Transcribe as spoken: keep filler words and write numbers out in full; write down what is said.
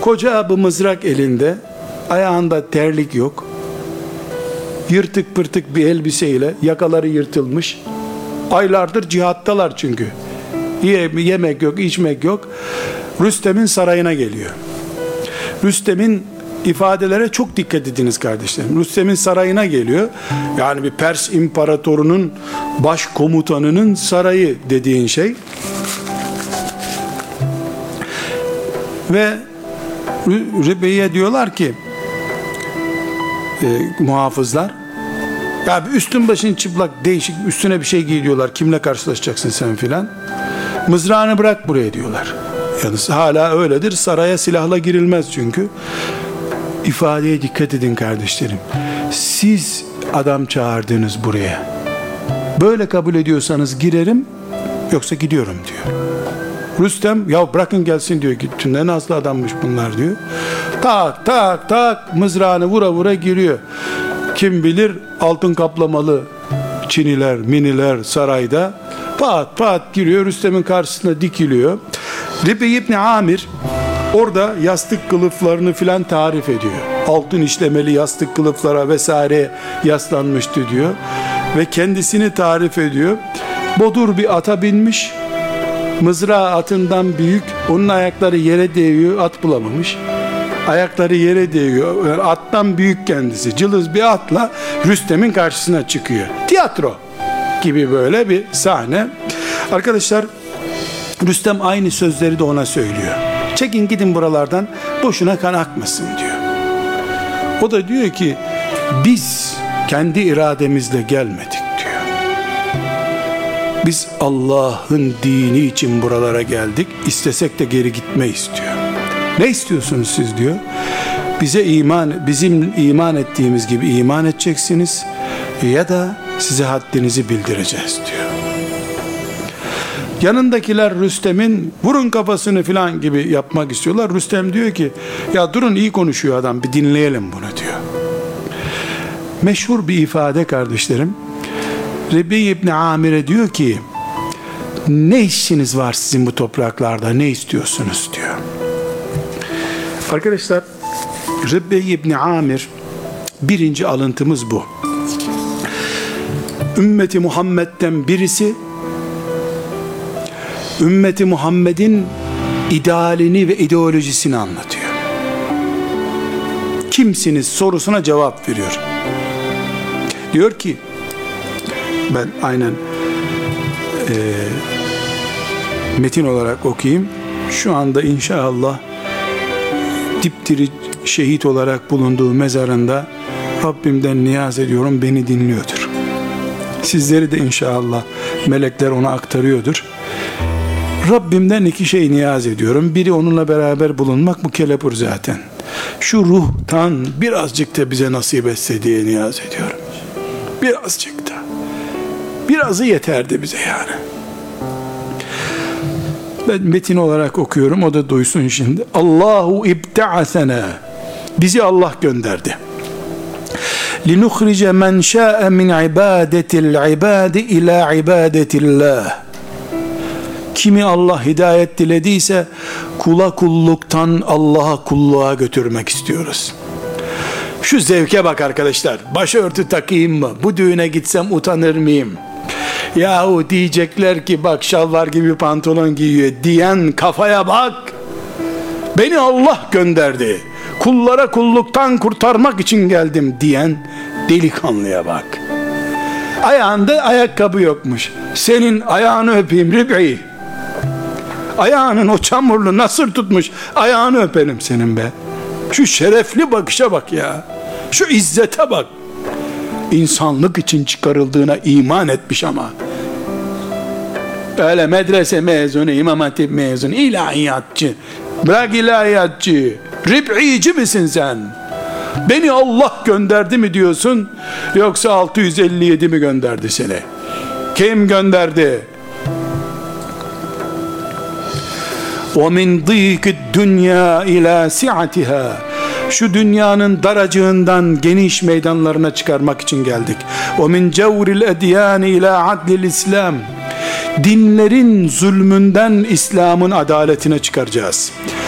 Koca bir mızrak elinde, ayağında terlik yok, yırtık pırtık bir elbiseyle, yakaları yırtılmış, aylardır cihattalar çünkü. Yemek yok, içmek yok. Rüstem'in sarayına geliyor. Rüstem'in ifadelere çok dikkat ediniz kardeşlerim. Rüstem'in sarayına geliyor. Yani bir Pers imparatorunun başkomutanının sarayı dediğin şey. Ve Ribeyye diyorlar ki e, muhafızlar, ya bir üstün başın çıplak, değişik, üstüne bir şey giy diyorlar. Kimle karşılaşacaksın sen filan? Mızrağını bırak buraya diyorlar. Yani hala öyledir. Saraya silahla girilmez çünkü. İfadeye dikkat edin kardeşlerim. Siz adam çağırdınız buraya. Böyle kabul ediyorsanız girerim, yoksa gidiyorum diyor. Rüstem, ya bırakın gelsin diyor. Gitti, ne nazlı adammış bunlar diyor. Tak tak tak mızrağını vura vura giriyor. Kim bilir altın kaplamalı çiniler, miniler sarayda pat pat giriyor. Rüstem'in karşısına dikiliyor. Ribey İbni Amir orada yastık kılıflarını filan tarif ediyor. Altın işlemeli yastık kılıflara vesaire yaslanmıştı diyor. Ve kendisini tarif ediyor. Bodur bir ata binmiş. Mızrağı atından büyük. Onun ayakları yere değiyor. At bulamamış. Ayakları yere değiyor. Yani attan büyük kendisi. Cılız bir atla Rüstem'in karşısına çıkıyor. Tiyatro gibi böyle bir sahne. Arkadaşlar, Rüstem aynı sözleri de ona söylüyor. Çekin gidin buralardan, boşuna kan akmasın diyor. O da diyor ki biz kendi irademizle gelmedik diyor. Biz Allah'ın dini için buralara geldik. İstesek de geri gitmeyiz diyor. Ne istiyorsunuz siz diyor. Bize iman, bizim iman ettiğimiz gibi iman edeceksiniz ya da size haddinizi bildireceğiz diyor. Yanındakiler Rüstem'in vurun kafasını filan gibi yapmak istiyorlar. Rüstem diyor ki ya durun, iyi konuşuyor adam, bir dinleyelim bunu diyor. Meşhur bir ifade kardeşlerim. Ribey İbni Amir'e diyor ki ne işiniz var sizin bu topraklarda, ne istiyorsunuz diyor. Arkadaşlar, Ribey İbni Amir, birinci alıntımız bu. Ümmeti Muhammed'den birisi, ümmeti Muhammed'in idealini ve ideolojisini anlatıyor. Kimsiniz sorusuna cevap veriyor. Diyor ki, ben aynen e, metin olarak okuyayım. Şu anda inşallah dipdiri şehit olarak bulunduğu mezarında Rabbimden niyaz ediyorum, beni dinliyordur. Sizleri de inşallah melekler ona aktarıyordur. Rabbimden iki şey niyaz ediyorum. Biri onunla beraber bulunmak, bu kelepur zaten. Şu ruhtan birazcık da bize nasip etse diye niyaz ediyorum. Birazcık da. Birazı yeterdi bize yani. Ben metin olarak okuyorum, o da duysun şimdi. Allahu ibta'asena. Bizi Allah gönderdi. Linukhrice men şa'e min ibadetil ibadi ila ibadetillah. Kimi Allah hidayet dilediyse kula kulluktan Allah'a kulluğa götürmek istiyoruz. Şu zevke bak arkadaşlar. Başörtü takayım mı? Bu düğüne gitsem utanır mıyım? Yahu diyecekler ki bak şalvar gibi pantolon giyiyor diyen kafaya bak. Beni Allah gönderdi. Kullara kulluktan kurtarmak için geldim diyen delikanlıya bak. Ayağında ayakkabı yokmuş. Senin ayağını öpeyim Ribey. Ayağının o çamurlu nasır tutmuş. Ayağını öperim senin be. Şu şerefli bakışa bak ya. Şu izzete bak. İnsanlık için çıkarıldığına iman etmiş ama. Öyle medrese mezunu, İmam Hatip mezunu, ilahiyatçı. Bırak ilahiyatçı. Rib'ici misin sen? Beni Allah gönderdi mi diyorsun? Yoksa altı yüz elli yedi mi gönderdi seni? Kim gönderdi? وَمِنْ ضِيكِ الدُّنْيَا اِلَى سِعَتِهَا. Şu dünyanın daracığından geniş meydanlarına çıkarmak için geldik. وَمِنْ جَوْرِ الْاَدْيَانِ اِلَى عَدْلِ الْاِسْلَامِ. Dinlerin zulmünden İslam'ın adaletine çıkaracağız.